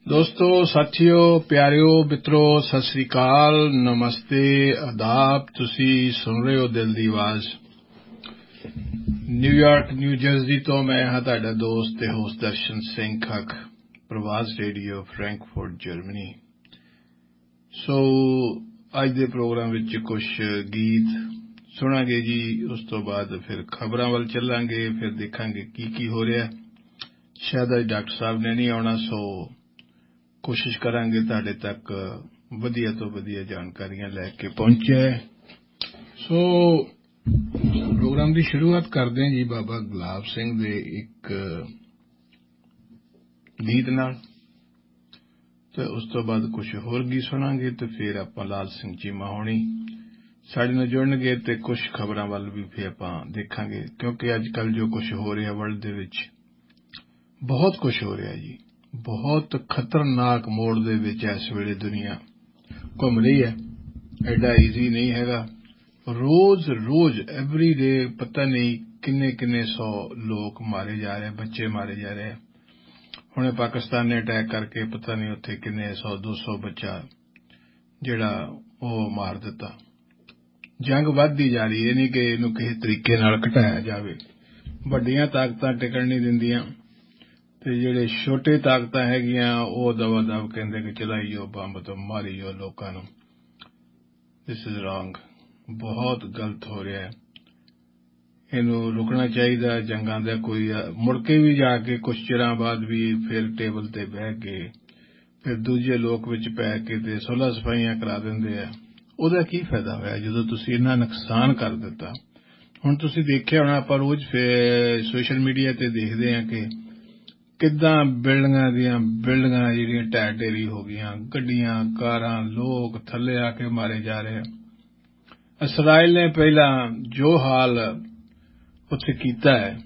दोस्तों, साथियों, प्यारिओ, मित्रों, सत श्री अकाल, नमस्ते, आदाब। तुसी सुन रहे हो दिल दी आवाज। न्यूयॉर्क, न्यू जर्सी तो मैं हाँ तुहाडा दोस्त ते होस्ट दर्शन सिंह खक, प्रवास रेडियो, फ्रैंकफर्ट, जर्मनी। सो अज दे प्रोग्राम विच कुछ गीत सुनांगे जी। उस तो बाद फिर खबरां वल चलांगे, फिर देखांगे की हो रहा। शायद अज डॉक्टर साहब ने नहीं आउणा, सो कोशिश करांगे तुहाडे तक वधिया तो वधिया जानकारियां लैके पहुंचे। सो प्रोग्राम की शुरुआत करते हैं जी बाबा गुलाब सिंह दे एक गीत नाल, ते उस तो बाद कुछ होर गीत सुनांगे, तो फिर आपां लाल सिंह चीमा होनी साडे नाल जुड़नगे, ते कुछ खबरां वल भी फिर आपां देखांगे, क्योंकि अजकल जो कुछ हो रहा वर्ल्ड दे विच बहुत कुछ हो रहा जी। बहुत खतरनाक मोड़ दे विच इस वेले दुनिया घूम रही है। एडा ईजी नहीं हैगा। रोज रोज एवरी डे पता नहीं किन्ने किन्ने 100 लोग मारे जा रहे, बच्चे मारे जा रहे। हुणे पाकिस्तान ने अटैक करके पता नहीं उत्थे किन्ने 100-200 बच्चा जिहड़ा वो मार दिता। जंग वधदी जा रही है, नहीं कि इहनूं किसी तरीके नाल घटाया जावे। वड्डियां ताकतां टिकण नहीं दिंदियां, ते जिहड़े छोटे ताकतां हैगियां वो दवा दव कहंदे कि चलाइयो बंब तो मारियो लोकां नूं। This is wrong. बहुत गलत हो रहा है। इनू रुकना चाहिए। जंगां दा कोई मुड़ के भी जाके कुछ चिरां बाद भी फिर टेबल ते बह के फिर दूजे लोक विच पै के ते सुलह सफाइयां करा दिंदे आ। ਉਹਦਾ ਕੀ ਫਾਇਦਾ ਹੋਇਆ ਜਦੋਂ ਤੁਸੀਂ ਇੰਨਾ ਨੁਕਸਾਨ ਕਰ ਦਿੱਤਾ। ਹੁਣ ਤੁਸੀਂ ਦੇਖਿਆ ਹੋਣਾ, ਆਪਾਂ ਰੋਜ਼ ਸੋਸ਼ਲ ਮੀਡੀਆ ਤੇ ਦੇਖਦੇ ਹਾਂ ਕਿ ਕਿੱਦਾਂ ਬਿਲਡਿੰਗਾਂ ਜਿਹੜੀਆਂ ਢਹਿ ਢੇਰੀ ਹੋ ਗਈਆਂ, ਗੱਡੀਆਂ, ਕਾਰਾਂ, ਲੋਕ ਥੱਲੇ ਆ ਕੇ ਮਾਰੇ ਜਾ ਰਹੇ। ਇਸਰਾਇਲ ਨੇ ਪਹਿਲਾਂ ਜੋ ਹਾਲ ਉੱਥੇ ਕੀਤਾ ਹੈ,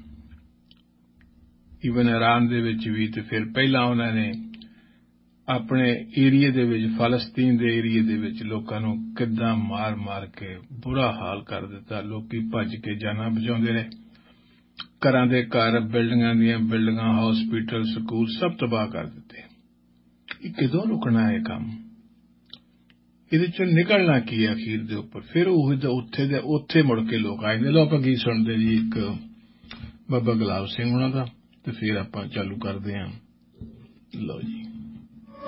ਈਵਨ ਇਰਾਨ ਦੇ ਵਿੱਚ ਵੀ, ਤੇ ਫਿਰ ਪਹਿਲਾਂ ਉਹਨਾਂ ਨੇ ਆਪਣੇ ਏਰੀਏ ਦੇ ਵਿੱਚ, ਫਲਸਤੀਨ ਦੇ ਏਰੀਏ ਦੇ ਵਿੱਚ ਲੋਕਾਂ ਨੂੰ ਕਿੱਦਾਂ ਮਾਰ ਮਾਰ ਕੇ ਬੁਰਾ ਹਾਲ ਕਰ ਦਿੱਤਾ। ਲੋਕੀ ਭੱਜ ਕੇ ਜਾਨਾਂ ਬਚਾਉਂਦੇ ਰਹੇ। ਘਰਾਂ ਦੇ ਘਰ, ਬਿਲਡਿੰਗਾਂ ਦੀਆਂ ਬਿਲਡਿੰਗਾਂ, ਹਸਪੀਟਲ, ਸਕੂਲ ਸਭ ਤਬਾਹ ਕਰ ਦਿੱਤੇ। ਇਹ ਕਿਦੋਂ ਰੁਕਣਾ ਹੈ ਕੰਮ? ਇਹਦੇ ਚੋਂ ਨਿਕਲਣਾ ਕੀ ਹੈ ਅਖੀਰ ਦੇ ਉੱਪਰ? ਫਿਰ ਉੱਥੇ ਮੁੜ ਕੇ ਲੋਕ ਆ ਜਾਂਦੇ। ਲੋ ਆਪਾਂ ਗੀਤ ਸੁਣਦੇ ਜੀ ਇੱਕ ਬਾਬਾ ਗੁਲਾਬ ਸਿੰਘ ਉਹਨਾਂ ਦਾ, ਤੇ ਫਿਰ ਆਪਾਂ ਚਾਲੂ ਕਰਦੇ ਹਾਂ। ਲਓ ਜੀ।